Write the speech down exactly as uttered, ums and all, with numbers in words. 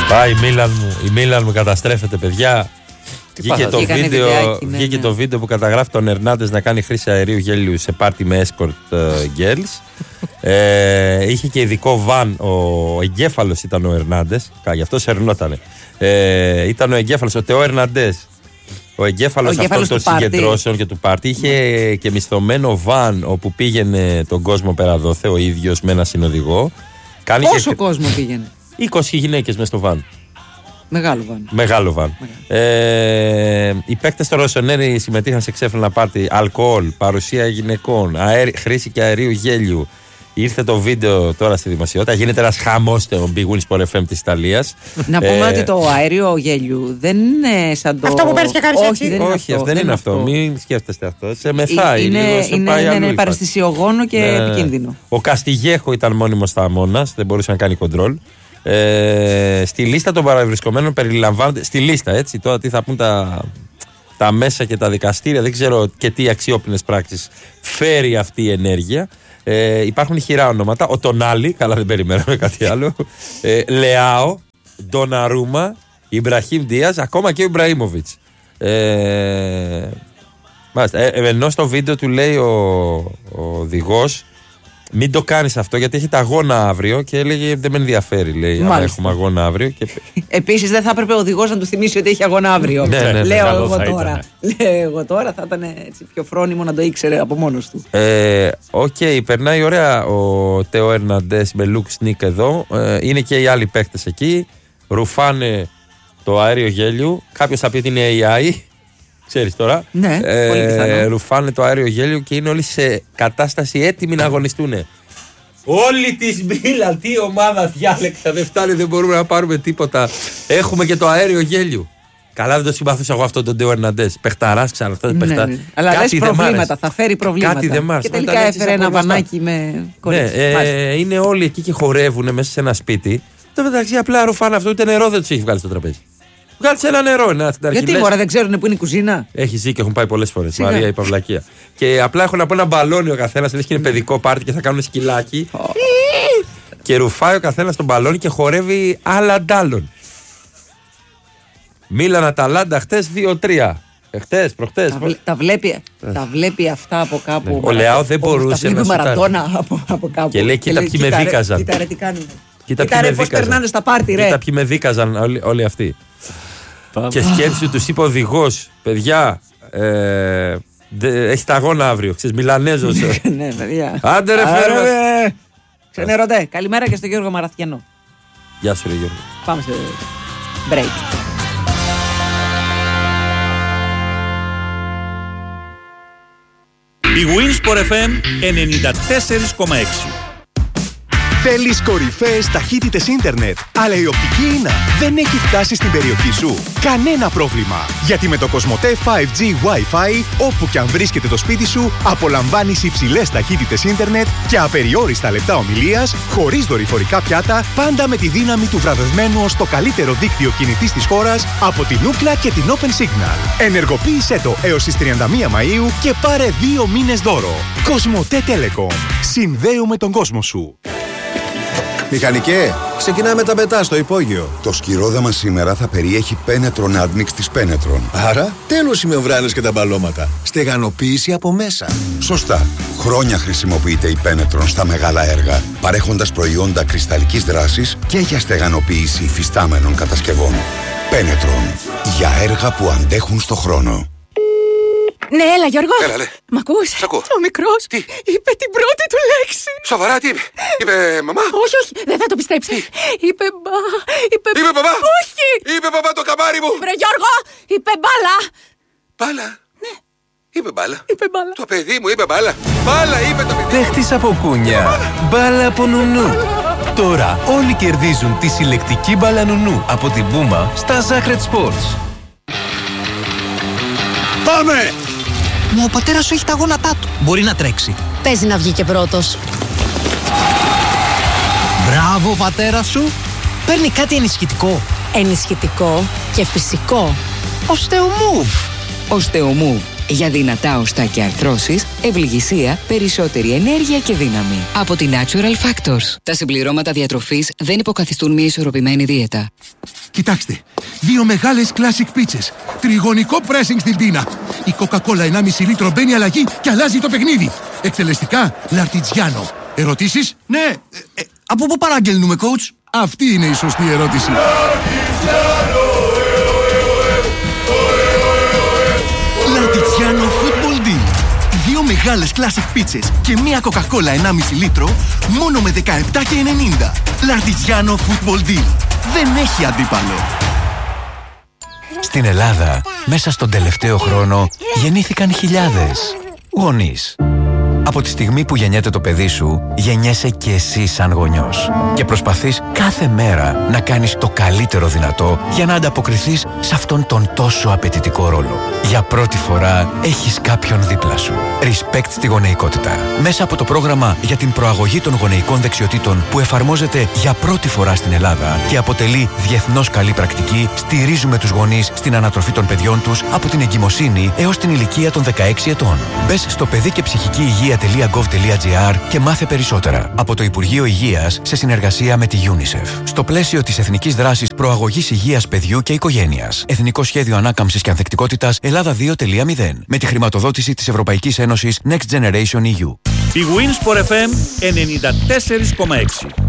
Πάει η Μίλαν μου, η Μίλαν μου καταστρέφεται, παιδιά. Βγήκε, το βίντεο, βιντεάκι, ναι, βγήκε ναι. το βίντεο που καταγράφει τον Ερνάντες να κάνει χρήση αερίου γέλιου σε πάρτι με escort uh, girls. ε, είχε και ειδικό βαν, ο εγκέφαλος ήταν ο Ερνάντες, γι' αυτό σερνότανε. Ε, ήταν ο εγκέφαλος, ο Τεό Ερναντές. Ο εγκέφαλος αυτών των συγκεντρώσεων και του πάρτι. Είχε ναι. και μισθωμένο βαν όπου πήγαινε τον κόσμο πέρα δόθε, ο ίδιος με ένα συνοδηγό. Πόσο και... κόσμο πήγαινε? είκοσι γυναίκες μες στο βαν. Μεγάλο βαν. Μεγάλο βαν. Ε, οι παίκτες στο Ροσονέρι συμμετείχαν σε ξέφρενα πάρτι, αλκοόλ, παρουσία γυναικών, αέρι, χρήση και αερίου γέλιου. Ήρθε το βίντεο τώρα στη δημοσιότητα. Γίνεται ένας χαμός στο Big Win Sport εφ εμ της Ιταλίας. Να πούμε ε, ότι το αέριο γέλιου δεν είναι σαν το. Αυτό που παίρνει και κάνει έτσι. Δεν όχι, είναι αυτό, δεν είναι αυτό. αυτό. Μην σκέφτεστε αυτό. Σε μεθάει. Είναι, λίγο, σε είναι, πάει είναι, είναι παραισθησιογόνο και ναι. επικίνδυνο. Ο Καστιγέχο ήταν μόνιμος θαμώνας. Δεν μπορούσε να κάνει κοντρόλ. Ε, στη λίστα των παραβρισκομένων περιλαμβάνονται. Στη λίστα, έτσι. Τώρα τι θα πούν τα, τα μέσα και τα δικαστήρια. Δεν ξέρω και τι αξιόπινες πράξεις φέρει αυτή η ενέργεια. Ε, υπάρχουν χειρά ονόματα. Ο Τονάλι, καλά δεν περιμέναμε κάτι άλλο. Ε, Λεάο, Ντοναρούμα, Ιμπραχήμ Ντίας, ακόμα και ο Ιμπραήμοβιτς. Ε, ε, ενώ στο βίντεο του λέει ο, ο οδηγός, μην το κάνεις αυτό γιατί έχετε αγώνα αύριο, και έλεγε δεν με ενδιαφέρει, λέει, αν έχουμε αγώνα αύριο. Και... Επίσης δεν θα έπρεπε ο οδηγός να του θυμίσει ότι έχει αγώνα αύριο. ναι, ναι, ναι, Λέω ναι, εγώ τώρα. Λέω εγώ τώρα, θα ήταν έτσι πιο φρόνιμο να το ήξερε από μόνος του. Ε, Οκ, okay, περνάει ωραία ο Τεό Ερναντές με Λουκ Σνίκ εδώ. Ε, είναι και οι άλλοι παίκτες εκεί. Ρουφάνε το αέριο γέλιου. Κάποιος θα πει ότι είναι έι άι. Ξέρεις τώρα. Ναι, ε, πολύ πιθανό. Ρουφάνε το αέριο γέλιο και είναι όλοι σε κατάσταση έτοιμοι να αγωνιστούν. Όλη τη Μίλαν, τι ομάδα διάλεξα. Δεν φτάνει, δεν μπορούμε να πάρουμε τίποτα. Έχουμε και το αέριο γέλιο. Καλά, δεν το συμπαθούσα εγώ αυτόν τον Τεό Ερναντές. Πεχταράς, ξανά αυτό. Ναι, ναι. Αλλά λες προβλήματα, θα φέρει προβλήματα. Κάτι δεν μ' άρεσε. Και τελικά έφερε ένα βανάκι με κορίτσι. Ναι, ε, είναι όλοι εκεί και χορεύουν μέσα σε ένα σπίτι. Το μεταξύ απλά ρουφάνε αυτό, ούτε νερό δεν του έχει βγάλει στο τραπέζι. Βγάλει ένα νερό, ένα στην αρχή. Γιατί μωρά δεν ξέρουν που είναι η κουζίνα. Έχει ζει και έχουν πάει πολλές φορές. Μαρία, η Παυλακία. Και απλά έχουν από ένα μπαλόνι ο καθένας, λες και είναι παιδικό πάρτι και θα κάνουν σκυλάκι. Oh. Και ρουφάει ο καθένας τον μπαλόνι και χορεύει άλλα ντάλλον. Μίλαν Αταλάντα χτες δύο τρία. Χτες, προχτές. Τα, βλέ, τα, βλέπει, τα βλέπει αυτά από κάπου. Ναι. Ο Λεάο δεν μπορούσε να Μαραντόνα από, από κάπου. Και λέει, κοίτα ποιοι με δίκαζαν. Κοίτα ρε τι κάνουν. Κοίτα ρε πώς περνάνε στα πάρτι ρε. Κοίτα ποιοι με δίκαζαν όλοι, όλοι αυτοί. Και σκέφτησε, τους είπε ο οδηγός, παιδιά, ε, δε, έχει τα αγώνα αύριο. Ξέρεις, Μιλανέζος. Ναι, παιδιά. Άντε ρε φέρε. Ξενερωτέ. Καλημέρα και στον Γιώργο Μαραθιανό. Γεια σου ρε Γιώργο. Πάμε σε break. Η Winsport εφ εμ ενενήντα τέσσερα κόμμα έξι. Θέλεις κορυφαίες ταχύτητες ίντερνετ, αλλά η οπτική ίνα δεν έχει φτάσει στην περιοχή σου? Κανένα πρόβλημα, γιατί με το Κοσμοτέ φάιβ τζι Wi-Fi, όπου και αν βρίσκεται το σπίτι σου, απολαμβάνεις υψηλές ταχύτητες ίντερνετ και απεριόριστα λεπτά ομιλίας, χωρίς δορυφορικά πιάτα, πάντα με τη δύναμη του βραβευμένου ως το καλύτερο δίκτυο κινητής της χώρας από την Ookla και την Open Signal. Ενεργοποίησέ το έως τις τριάντα μία Μαΐου και πάρε δύο μήνες δώρο. Κοσμοτέ Telecom. Συνδέουμε τον κόσμο σου. Μηχανικέ, ξεκινάμε τα πετά στο υπόγειο. Το σκυρόδαμα σήμερα θα περιέχει Penetron Admix της Penetron. Άρα, τέλος οι μεμβράνες και τα μπαλώματα. Στεγανοποίηση από μέσα. Σωστά. Χρόνια χρησιμοποιείται η Penetron στα μεγάλα έργα, παρέχοντας προϊόντα κρυσταλλικής δράσης και για στεγανοποίηση υφιστάμενων κατασκευών. Penetron. Για έργα που αντέχουν στο χρόνο. Ναι, έλα Γιώργο. Έλα, λέ. Μ' ακούς? Σ' ακούω. Ο μικρός τι? είπε την πρώτη του λέξη. Σοβαρά, τι είπε? Είπε μαμά? Όχι, όχι, δεν θα το πιστέψεις. Είπε μπα, είπε... Είπε μπαμπά? Όχι. Είπε μπαμπά το καμάρι μου. Βρε Γιώργο, είπε μπάλα. Μπάλα? Ναι. Είπε μπάλα. Είπε μπάλα. Το παιδί μου είπε μπάλα. Μπάλα είπε το παιδί. Παίχτης από κούνια. Μπάλα από νουνού. Τώρα όλοι κερδίζουν τη συλλεκτική μπάλα νουνού από την Πούμα στα Zacred Sports. Πάμε! Μα ο πατέρας σου έχει τα γόνατά του. Μπορεί να τρέξει. Παίζει να βγει και πρώτος. Μπράβο, ο πατέρας σου. Παίρνει κάτι ενισχυτικό. Ενισχυτικό και φυσικό. Οστεομούβ. Οστεομούβ Για δυνατά οστά και αρθρώσεις, ευληγησία, περισσότερη ενέργεια και δύναμη. Από τη Natural Factors. Τα συμπληρώματα διατροφής δεν υποκαθιστούν μια ισορροπημένη δίαιτα. Κοιτάξτε, δύο μεγάλες classic πίτσες. Τριγωνικό pressing στην πίνα. Η Coca-Cola ενάμιση λίτρο μπαίνει αλλαγή και αλλάζει το παιχνίδι. Εκτελεστικά, Λαρτιτζιάνο. Ερωτήσεις? Ναι. Ε, ε, από πού παραγγέλνουμε, coach? Αυτή είναι η σωστή ερώτηση. Λαρτιτζιάνο Football Deal. Δύο μεγάλες classic πίτσες και μία Coca-Cola ενάμιση λίτρο μόνο με δεκαεπτά και ενενήντα. Λαρτιτζιάνο Football Deal. Δεν έχει αντίπαλο. Στην Ελλάδα, μέσα στον τελευταίο χρόνο, γεννήθηκαν χιλιάδες γονείς. Από τη στιγμή που γεννιέται το παιδί σου, γεννιέσαι και εσύ σαν γονιός. Και προσπαθείς κάθε μέρα να κάνεις το καλύτερο δυνατό για να ανταποκριθείς σε αυτόν τον τόσο απαιτητικό ρόλο. Για πρώτη φορά έχεις κάποιον δίπλα σου. Respect στη γονεϊκότητα. Μέσα από το πρόγραμμα για την προαγωγή των γονεϊκών δεξιοτήτων που εφαρμόζεται για πρώτη φορά στην Ελλάδα και αποτελεί διεθνώς καλή πρακτική, στηρίζουμε τους γονείς στην ανατροφή των παιδιών τους από την εγκυμοσύνη έως την ηλικία των δεκαέξι ετών. Μπες στο παιδί και ψυχική υγεία .gov.gr και μάθε περισσότερα. Από το Υπουργείο Υγείας σε συνεργασία με τη UNICEF. Στο πλαίσιο της Εθνικής Δράσης Προαγωγής Υγείας Παιδιού και Οικογένειας. Εθνικό Σχέδιο Ανάκαμψης και Ανθεκτικότητας Ελλάδα δύο κόμμα μηδέν. Με τη χρηματοδότηση της Ευρωπαϊκής Ένωσης Next Generation ι γιου. Η Winsport εφ εμ ενενήντα τέσσερα κόμμα έξι.